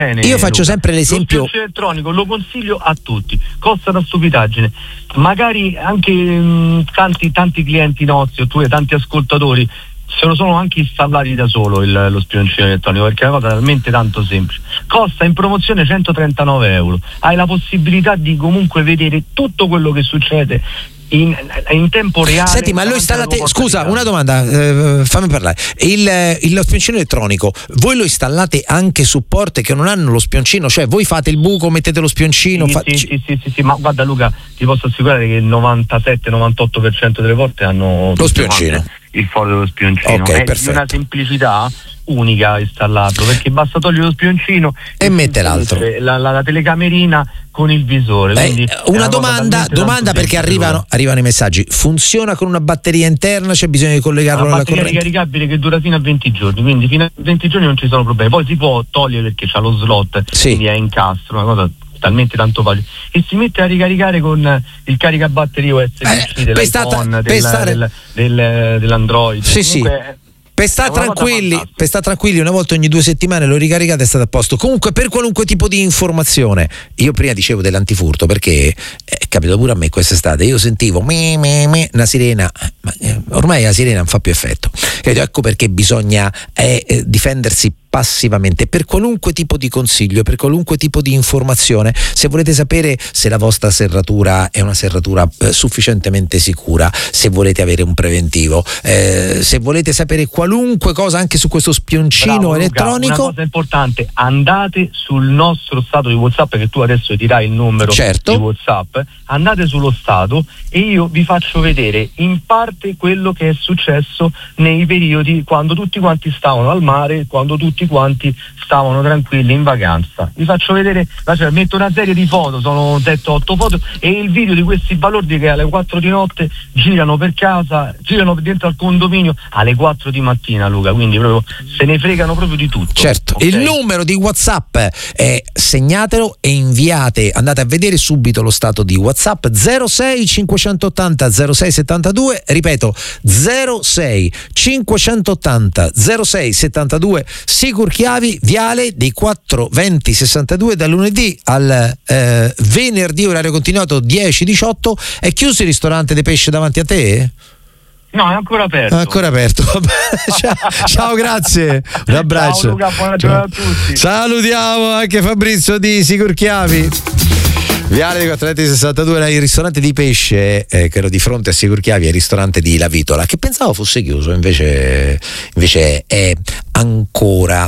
Io faccio sempre l'esempio. Lo spioncino elettronico lo consiglio a tutti, costa una stupidaggine, magari anche tanti clienti nostri, oppure tanti ascoltatori se lo sono anche installati da solo lo spioncino elettronico, perché è una cosa talmente tanto semplice. Costa in promozione 139 euro, hai la possibilità di comunque vedere tutto quello che succede in tempo reale. Senti, ma lo installate, scusa, una domanda, fammi parlare. Lo spioncino elettronico, voi lo installate anche su porte che non hanno lo spioncino? Cioè voi fate il buco, mettete lo spioncino? Sì, ma guarda Luca, ti posso assicurare che il 97-98% delle porte hanno lo spioncino, il foro dello spioncino. Okay, è di una semplicità unica installarlo, perché basta togliere lo spioncino e mette l'altro, la telecamerina con il visore. Una domanda perché arrivano i messaggi. Funziona con una batteria interna? C'è bisogno di collegarlo alla corrente? Una batteria ricaricabile che dura fino a 20 giorni, quindi fino a 20 giorni non ci sono problemi. Poi si può togliere perché c'ha lo slot, quindi è incastro, una cosa talmente tanto facile, e si mette a ricaricare con il caricabatterie USB-C dell'iPhone, dell'Android. Comunque, per stare tranquilli, una volta ogni 2 settimane lo ricaricate e state a posto. Comunque, per qualunque tipo di informazione, io prima dicevo dell'antifurto perché è capitato pure a me quest'estate, io sentivo una sirena, ma ormai la sirena non fa più effetto, ecco perché bisogna difendersi passivamente. Per qualunque tipo di consiglio, per qualunque tipo di informazione, se volete sapere se la vostra serratura è una serratura sufficientemente sicura, se volete avere un preventivo, se volete sapere qualunque cosa anche su questo spioncino elettronico. Una cosa importante, andate sul nostro stato di WhatsApp, che tu adesso dirai il numero di WhatsApp, andate sullo stato e io vi faccio vedere in parte quello che è successo nei periodi quando tutti quanti stavano al mare, quando tutti quanti stavano tranquilli in vacanza. Vi faccio vedere, metto una serie di foto, sono 7-8 foto, e il video di questi balordi che alle 4 di notte girano per casa, girano dentro al condominio alle 4 di mattina, Luca, quindi proprio se ne fregano proprio di tutto. Certo, okay? Il numero di WhatsApp segnatelo e inviate, andate a vedere subito lo stato di WhatsApp 06 580 06 72, ripeto 06 580 06 72, Sicurchiavi, Viale dei 420 62, dal lunedì al venerdì, orario continuato 10-18. È chiuso il ristorante dei pesce davanti a te? No, è ancora aperto. Ciao, grazie. Un abbraccio. Ciao Luca, buona giornata a tutti. Salutiamo anche Fabrizio di Sicurchiavi. Viale dei 462, il ristorante di pesce che era di fronte a Sicurchiavi è il ristorante di La Vitola, che pensavo fosse chiuso, invece è ancora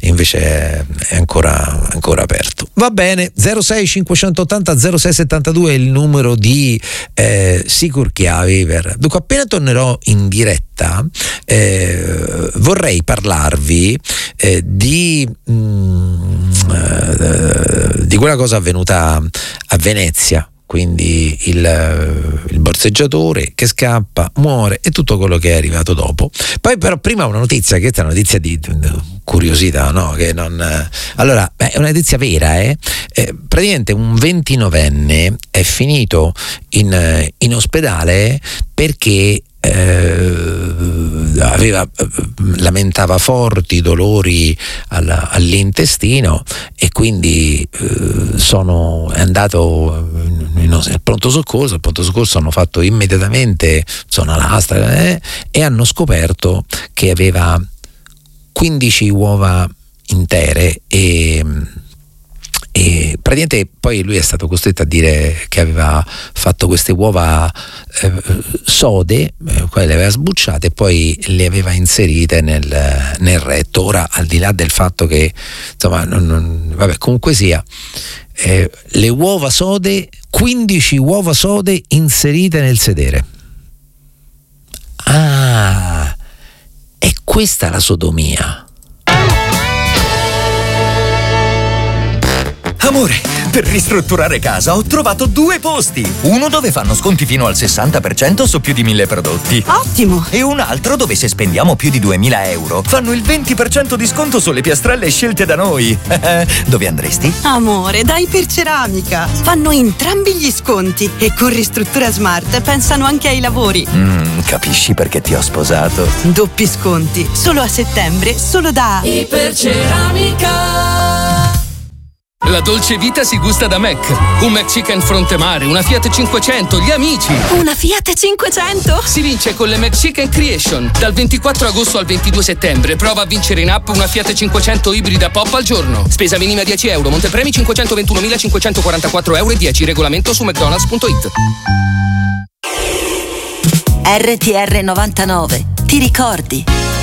aperto. Va bene, 06 580 06 72 è il numero di Sicurchiavi. Dunque, appena tornerò in diretta vorrei parlarvi di quella cosa avvenuta a Venezia, quindi il borseggiatore che scappa, muore e tutto quello che è arrivato dopo. Poi però prima una notizia, che è una notizia di curiosità, no? Che non, allora, è una notizia vera, praticamente un 29enne è finito in ospedale perché lamentava forti dolori all'intestino e quindi è andato al pronto soccorso. Al pronto soccorso hanno fatto immediatamente una lastra e hanno scoperto che aveva 15 uova intere e praticamente poi lui è stato costretto a dire che aveva fatto queste uova sode, poi le aveva sbucciate e poi le aveva inserite nel retto. Ora, al di là del fatto che insomma vabbè, comunque sia, le uova sode, 15 uova sode inserite nel sedere. È questa la sodomia. Amore, per ristrutturare casa ho trovato 2 posti. Uno dove fanno sconti fino al 60% su più di 1000 prodotti. Ottimo! E un altro dove, se spendiamo più di 2000 euro, fanno il 20% di sconto sulle piastrelle scelte da noi. Dove andresti? Amore, dai Iperceramica. Fanno entrambi gli sconti e con Ristruttura Smart pensano anche ai lavori. Capisci perché ti ho sposato? Doppi sconti, solo a settembre, solo da Iperceramica. La dolce vita si gusta da Mac. Un McChicken Frontemare, una Fiat 500, gli amici. Una Fiat 500? Si vince con le McChicken Creation. Dal 24 agosto al 22 settembre. Prova a vincere in app una Fiat 500 ibrida pop al giorno. Spesa minima 10 euro. Montepremi 521.544 euro e 10. Regolamento su mcdonalds.it. RTR 99. Ti ricordi?